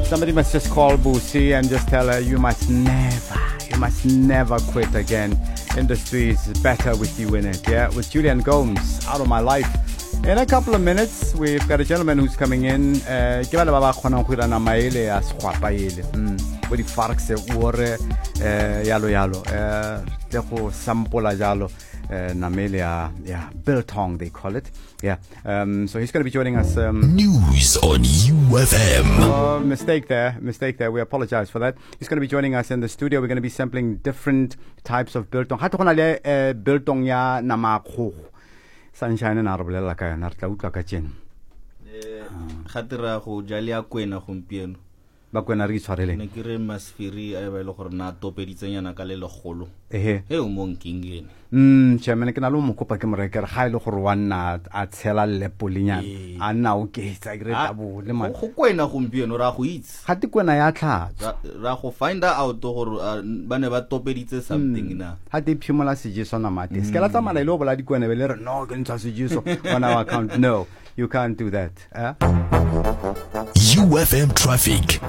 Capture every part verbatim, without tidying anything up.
Somebody must just call Busi and just tell her you must never, you must never quit again. Industry is better with you in it. Yeah, with Julian Gomes, Out of My Life. In a couple of minutes, we've got a gentleman who's coming in. Ke ba le ba ba khona go ira na maele a sgwapa ele. Mm. Bo di farks ore eh yalo yalo. Eh le go sampola jalo. Uh, Namelia, yeah, biltong they call it. Yeah, um, so he's going to be joining us. Um, News on U F M. Oh, mistake there, mistake there. We apologize for that. He's going to be joining us in the studio. We're going to be sampling different types of biltong. Hato kona le biltong ya namakho. Sunshine na robelela ka na tla utla ka tjena. Eh, khatira go jalia kwena gompieno. Ba kwena re itshwarele. Ne ke re masfiri a ba ile gore na topeditsanyana ka le legolo. Ehe. He o monkingene. Mm, chairman ke na lo mo kopa ke mo rekere ga ile gore wa nna a tshela le polinyana. A nna o ke tsa gre tabo le man. Go kwena gompieno ra go itse. Ga te kwena ya tlhatsa. Ra go find out gore ba ne ba topeditse something na. Ha te phimola sejeso na mate. Se ke la tsamana ile o bola di kwena be le re no ke ntsha sejeso on our account. No, you can't do that. Eh? U F M traffic.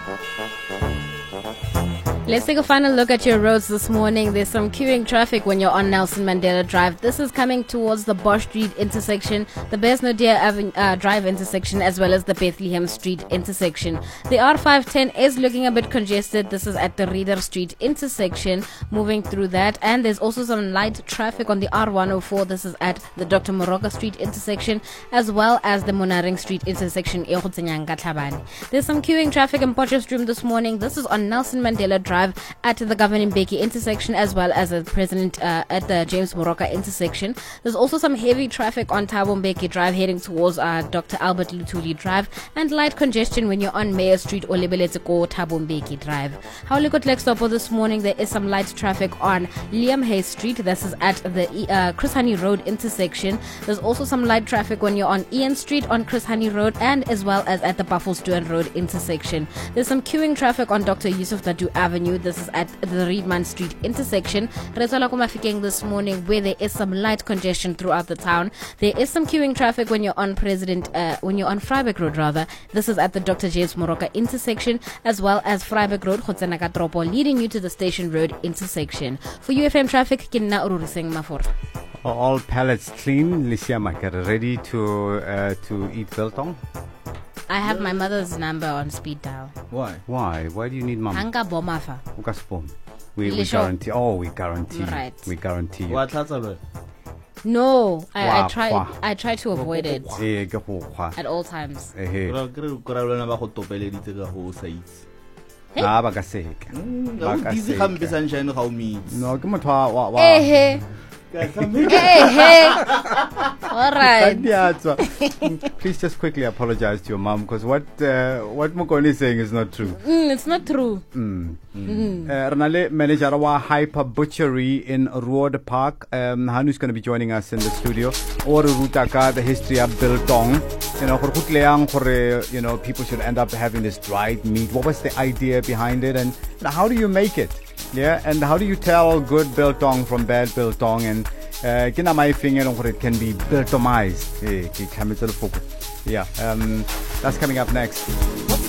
Let's take a final look at your roads this morning. There's some queuing traffic when you're on Nelson Mandela Drive. This is coming towards the Bosch Street intersection, the Besnodia Avenue uh, Drive intersection, as well as the Bethlehem Street intersection. The R five ten is looking a bit congested. This is at the Reader Street intersection, moving through that. And there's also some light traffic on the R one oh four. This is at the Doctor Moroka Street intersection, as well as the Monaring Street intersection. There's some queuing traffic in Potchefstroom this morning. This is on Nelson Mandela Drive at the Governor Mbeki intersection, as well as the President uh, at the James Moroka intersection. There's also some heavy traffic on Thabo Mbeki Drive heading towards uh, Doctor Albert Lutuli Drive, and light congestion when you're on Mayor Street or Lebeletseko Thabo Mbeki Drive. Haulikot Lexopo this morning, there is some light traffic on Liam Hay Street. This is at the uh, Chris Honey Road intersection. There's also some light traffic when you're on Ian Street on Chris Honey Road, and as well as at the Buffelsdoorn Road intersection. There's some queuing traffic on Doctor Yusuf Dadu Avenue. This is at the Reedman Street intersection. This morning, where there is some light congestion throughout the town. There is some queuing traffic when you're on President, uh, when you're on Freiburg Road rather. This is at the Doctor James Moroka intersection, as well as Freiburg Road, Khotsenaka Tropo, leading you to the Station Road intersection. For U F M traffic, Kinna Ururiseng Mafor. All pallets clean, Licia Makar, ready to uh, to eat biltong. I have my mother's number on speed dial. Why? Why? Why do you need mom? Hanga bomafa. We, we guarantee. Oh, we guarantee. Right. We guarantee. You. What happened? No, I, I Wah, try. wah. I try to avoid it Eh, ke go kgwa. at all times. Eh, eh. Ra ke re go ra ba go topeleditse ka go sa itse. Hey. Ah, ba ka seka. Ga o dise ga mpe sunshine ga o mitse. No, ke motho wa wa. wa- Hey, hey. Hey, hey. All right. Kandiatswa. Please just quickly apologize to your mom, because what uh, what Mokoni is saying is not true. Mm, it's not true. Mm. Mm. Uh, Renale, manager wa Hyper Butchery in Road Park. Um, Hanu's going to be joining us in the studio. Or Rutaka, the history of biltong. You know, for Kutleang, for you know, people should end up having this dried meat. What was the idea behind it, and you know, how do you make it? Yeah, and how do you tell good biltong from bad biltong? And kina my finger on it can be biltomized. Yeah, um, that's coming up next.